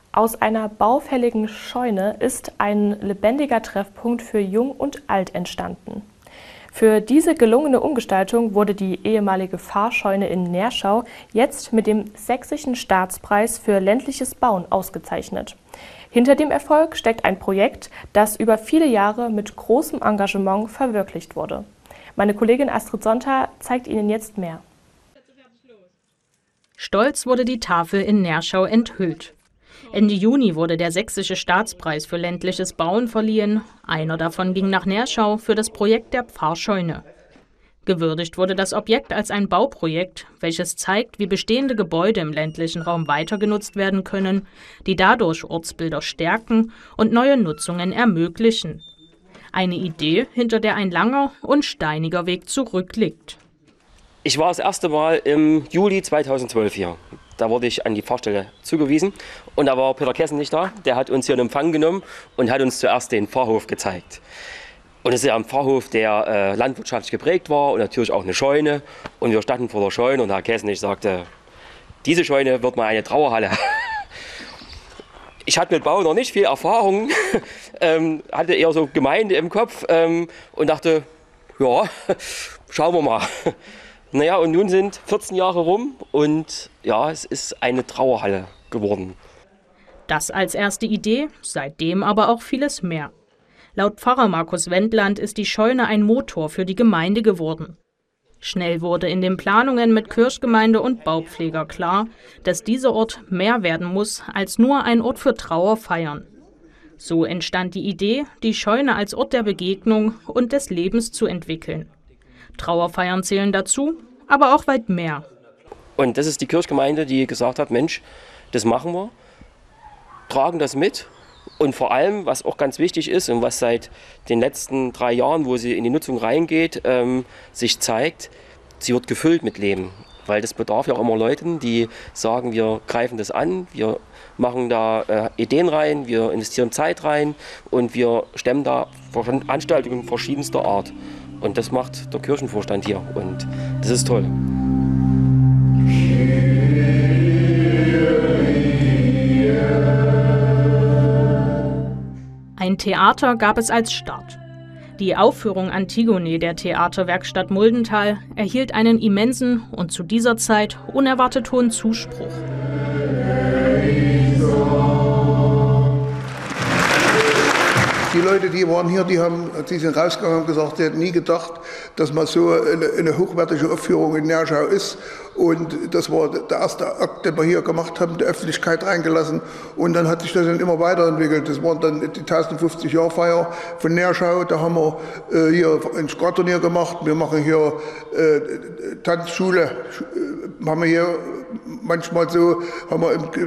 Aus einer baufälligen Scheune ist ein lebendiger Treffpunkt für Jung und Alt entstanden. Für diese gelungene Umgestaltung wurde die ehemalige Pfarrscheune in Nerschau jetzt mit dem Sächsischen Staatspreis für ländliches Bauen ausgezeichnet. Hinter dem Erfolg steckt ein Projekt, das über viele Jahre mit großem Engagement verwirklicht wurde. Meine Kollegin Astrid Sonntag zeigt Ihnen jetzt mehr. Stolz wurde die Tafel in Nerschau enthüllt. Ende Juni wurde der Sächsische Staatspreis für ländliches Bauen verliehen. Einer davon ging nach Nerschau für das Projekt der Pfarrscheune. Gewürdigt wurde das Objekt als ein Bauprojekt, welches zeigt, wie bestehende Gebäude im ländlichen Raum weiter genutzt werden können, die dadurch Ortsbilder stärken und neue Nutzungen ermöglichen. Eine Idee, hinter der ein langer und steiniger Weg zurückliegt. Ich war das erste Mal im Juli 2012 hier. Da wurde ich an die Pfarrstelle zugewiesen und da war Peter Kessen nicht da. Der hat uns hier in Empfang genommen und hat uns zuerst den Pfarrhof gezeigt. Und es ist ja ein Pfarrhof, der landwirtschaftlich geprägt war und natürlich auch eine Scheune. Und wir standen vor der Scheune und Herr Kessenich sagte, diese Scheune wird mal eine Trauerhalle. Ich hatte mit Bau noch nicht viel Erfahrung, hatte eher so Gemeinde im Kopf und dachte, ja, schauen wir mal. Naja, und nun sind 14 Jahre rum und ja, es ist eine Trauerhalle geworden. Das als erste Idee, seitdem aber auch vieles mehr. Laut Pfarrer Markus Wendland ist die Scheune ein Motor für die Gemeinde geworden. Schnell wurde in den Planungen mit Kirchgemeinde und Baupfleger klar, dass dieser Ort mehr werden muss als nur ein Ort für Trauerfeiern. So entstand die Idee, die Scheune als Ort der Begegnung und des Lebens zu entwickeln. Trauerfeiern zählen dazu, aber auch weit mehr. Und das ist die Kirchgemeinde, die gesagt hat, Mensch, das machen wir, tragen das mit. Und vor allem, was auch ganz wichtig ist und was seit den letzten 3 Jahren, wo sie in die Nutzung reingeht, sich zeigt, sie wird gefüllt mit Leben. Weil das bedarf ja auch immer Leuten, die sagen, wir greifen das an, wir machen da Ideen rein, wir investieren Zeit rein und wir stemmen da Veranstaltungen verschiedenster Art. Und das macht der Kirchenvorstand hier und das ist toll. Ein Theater gab es als Start. Die Aufführung Antigone der Theaterwerkstatt Muldental erhielt einen immensen und zu dieser Zeit unerwartet hohen Zuspruch. Die Leute, die waren hier, die sind rausgegangen und gesagt, die hätten nie gedacht, dass mal so eine hochwertige Aufführung in Nerschau ist. Und das war der erste Akt, den wir hier gemacht haben, der Öffentlichkeit reingelassen. Und dann hat sich das dann immer weiterentwickelt. Das waren dann die 1050-Jahr-Feier von Nerschau. Da haben wir hier ein Skradturnier gemacht. Wir machen hier Tanzschule. Haben wir hier manchmal so, haben wir